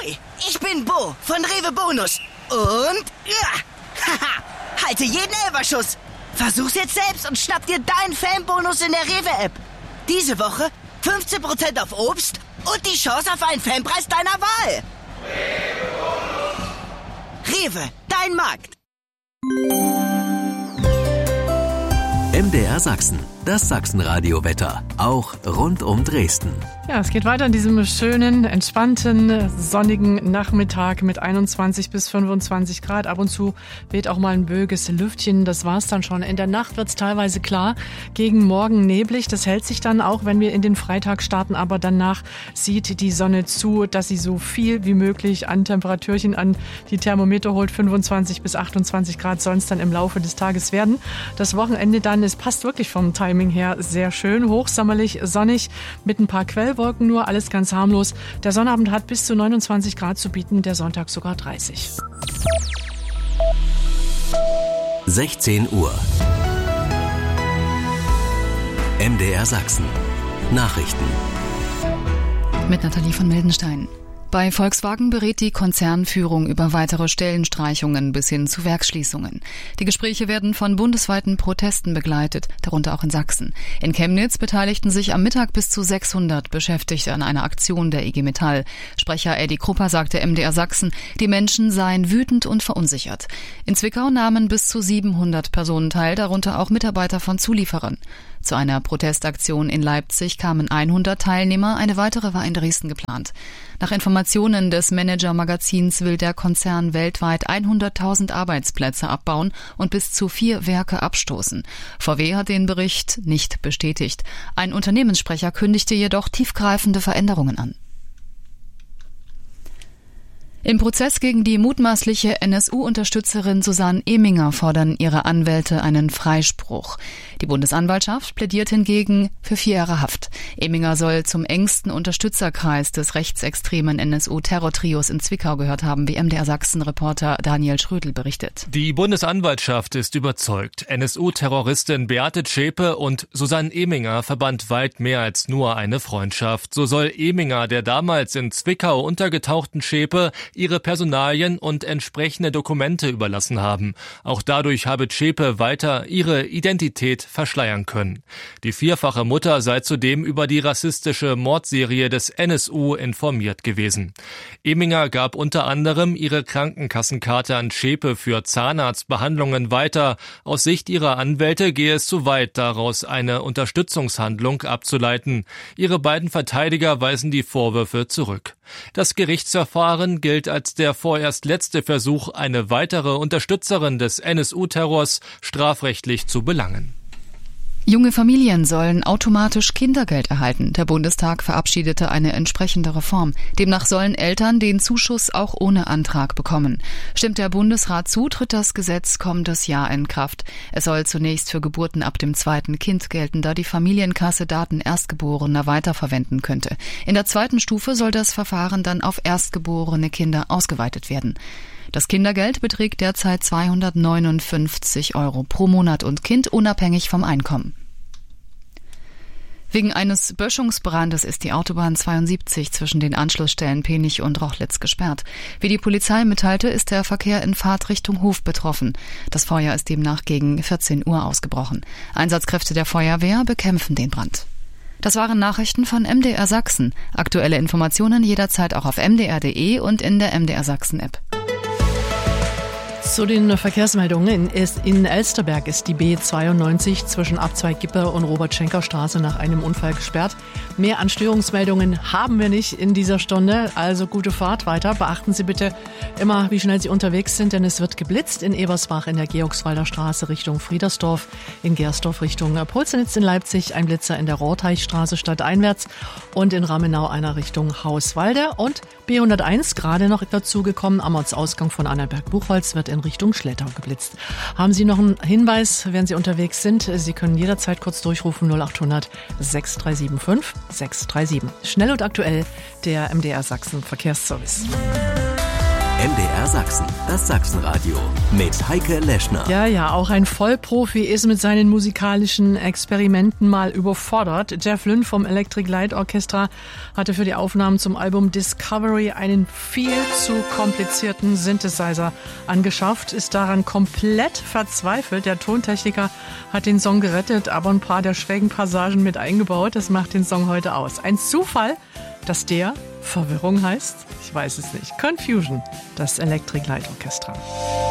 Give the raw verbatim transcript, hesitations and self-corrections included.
Ahoi, ich bin Bo von Rewe Bonus. Und, ja, haha, halte jeden Elferschuss. Versuch's jetzt selbst und schnapp dir deinen Fanbonus in der Rewe-App. Diese Woche fünfzehn Prozent auf Obst und die Chance auf einen Fanpreis deiner Wahl. Rewe, Rewe, dein Markt. M D R Sachsen, das Sachsenradio-Wetter, auch rund um Dresden. Ja, es geht weiter an diesem schönen, entspannten, sonnigen Nachmittag mit einundzwanzig bis fünfundzwanzig Grad. Ab und zu weht auch mal ein böiges Lüftchen. Das war's dann schon. In der Nacht wird's teilweise klar, gegen Morgen neblig. Das hält sich dann auch, wenn wir in den Freitag starten. Aber danach sieht die Sonne zu, dass sie so viel wie möglich an Temperaturchen an die Thermometer holt. fünfundzwanzig bis achtundzwanzig Grad sollen es dann im Laufe des Tages werden. Das Wochenende dann, es passt wirklich vom Timing her sehr schön. Hochsommerlich, sonnig, mit ein paar Quellwolken nur, alles ganz harmlos. Der Sonnabend hat bis zu neunundzwanzig Grad zu bieten, der Sonntag sogar dreißig. sechzehn Uhr. M D R Sachsen. Nachrichten. Mit Nathalie von Mildenstein. Bei Volkswagen berät die Konzernführung über weitere Stellenstreichungen bis hin zu Werksschließungen. Die Gespräche werden von bundesweiten Protesten begleitet, darunter auch in Sachsen. In Chemnitz beteiligten sich am Mittag bis zu sechshundert Beschäftigte an einer Aktion der I G Metall. Sprecher Eddie Krupper sagte M D R Sachsen, die Menschen seien wütend und verunsichert. In Zwickau nahmen bis zu siebenhundert Personen teil, darunter auch Mitarbeiter von Zulieferern. Zu einer Protestaktion in Leipzig kamen hundert Teilnehmer, eine weitere war in Dresden geplant. Nach Informationen des Manager-Magazins will der Konzern weltweit hunderttausend Arbeitsplätze abbauen und bis zu vier Werke abstoßen. V W hat den Bericht nicht bestätigt. Ein Unternehmenssprecher kündigte jedoch tiefgreifende Veränderungen an. Im Prozess gegen die mutmaßliche N S U-Unterstützerin Susanne Eminger fordern ihre Anwälte einen Freispruch. Die Bundesanwaltschaft plädiert hingegen für vier Jahre Haft. Eminger soll zum engsten Unterstützerkreis des rechtsextremen N S U-Terrortrios in Zwickau gehört haben, wie M D R Sachsen-Reporter Daniel Schrödel berichtet. Die Bundesanwaltschaft ist überzeugt. N S U-Terroristin Beate Zschäpe und Susanne Eminger verband weit mehr als nur eine Freundschaft. So soll Eminger der damals in Zwickau untergetauchten Zschäpe ihre Personalien und entsprechende Dokumente überlassen haben. Auch dadurch habe Zschäpe weiter ihre Identität verschleiern können. Die vierfache Mutter sei zudem über die rassistische Mordserie des N S U informiert gewesen. Eminger gab unter anderem ihre Krankenkassenkarte an Zschäpe für Zahnarztbehandlungen weiter. Aus Sicht ihrer Anwälte gehe es zu weit, daraus eine Unterstützungshandlung abzuleiten. Ihre beiden Verteidiger weisen die Vorwürfe zurück. Das Gerichtsverfahren gilt als der vorerst letzte Versuch, eine weitere Unterstützerin des N S U-Terrors strafrechtlich zu belangen. Junge Familien sollen automatisch Kindergeld erhalten. Der Bundestag verabschiedete eine entsprechende Reform. Demnach sollen Eltern den Zuschuss auch ohne Antrag bekommen. Stimmt der Bundesrat zu, tritt das Gesetz kommendes Jahr in Kraft. Es soll zunächst für Geburten ab dem zweiten Kind gelten, da die Familienkasse Daten Erstgeborener weiterverwenden könnte. In der zweiten Stufe soll das Verfahren dann auf erstgeborene Kinder ausgeweitet werden. Das Kindergeld beträgt derzeit zweihundertneunundfünfzig Euro pro Monat und Kind, unabhängig vom Einkommen. Wegen eines Böschungsbrandes ist die Autobahn zweiundsiebzig zwischen den Anschlussstellen Penich und Rochlitz gesperrt. Wie die Polizei mitteilte, ist der Verkehr in Fahrtrichtung Hof betroffen. Das Feuer ist demnach gegen vierzehn Uhr ausgebrochen. Einsatzkräfte der Feuerwehr bekämpfen den Brand. Das waren Nachrichten von M D R Sachsen. Aktuelle Informationen jederzeit auch auf m d r punkt d e und in der M D R Sachsen App. Zu den Verkehrsmeldungen. In Elsterberg ist die B zweiundneunzig zwischen Abzweig Gippe und Robert-Schenker-Straße nach einem Unfall gesperrt. Mehr an Störungsmeldungen haben wir nicht in dieser Stunde, also gute Fahrt weiter. Beachten Sie bitte immer, wie schnell Sie unterwegs sind, denn es wird geblitzt in Ebersbach in der Georgswalder Straße Richtung Friedersdorf, in Gersdorf Richtung Polzenitz in Leipzig, ein Blitzer in der Rohrteichstraße stadteinwärts und in Ramenau einer Richtung Hauswalde und B hunderteins gerade noch dazugekommen am Ortsausgang von Annaberg-Buchholz wird in Richtung Schlettau geblitzt. Haben Sie noch einen Hinweis, wenn Sie unterwegs sind? Sie können jederzeit kurz durchrufen null achthundert sechs drei sieben fünf sechs drei sieben. Schnell und aktuell der M D R Sachsen Verkehrsservice. M D R Sachsen, das Sachsenradio mit Heike Leschner. Ja, ja, auch ein Vollprofi ist mit seinen musikalischen Experimenten mal überfordert. Jeff Lynne vom Electric Light Orchestra hatte für die Aufnahmen zum Album Discovery einen viel zu komplizierten Synthesizer angeschafft, ist daran komplett verzweifelt. Der Tontechniker hat den Song gerettet, aber ein paar der schrägen Passagen mit eingebaut. Das macht den Song heute aus. Ein Zufall, dass der Verwirrung heißt? Ich weiß es nicht. Confusion, das Electric Light Orchestra.